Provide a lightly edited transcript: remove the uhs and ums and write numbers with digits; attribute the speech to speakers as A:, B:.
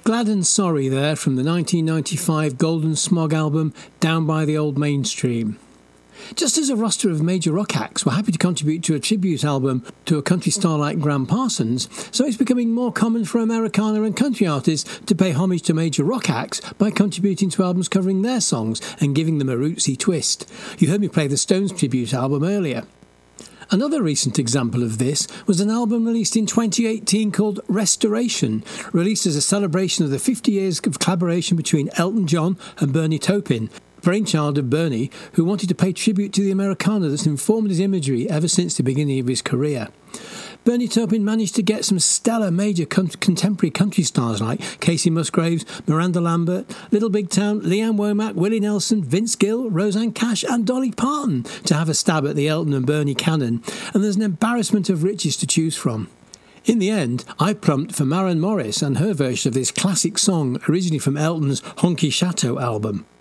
A: Glad and Sorry there from the 1995 Golden Smog album Down by the Old Mainstream. Just as a roster of major rock acts were happy to contribute to a tribute album to a country star like Gram Parsons, so it's becoming more common for Americana and country artists to pay homage to major rock acts by contributing to albums covering their songs and giving them a rootsy twist. You heard me play the Stones tribute album earlier. Another recent example of this was an album released in 2018 called Restoration, released as a celebration of the 50 years of collaboration between Elton John and Bernie Taupin, brainchild of Bernie, who wanted to pay tribute to the Americana that's informed his imagery ever since the beginning of his career. Bernie Taupin managed to get some stellar major contemporary country stars like Casey Musgraves, Miranda Lambert, Little Big Town, Leanne Womack, Willie Nelson, Vince Gill, Roseanne Cash and Dolly Parton to have a stab at the Elton and Bernie canon, and there's an embarrassment of riches to choose from. In the end, I plumped for Maren Morris and her version of this classic song originally from Elton's Honky Chateau album.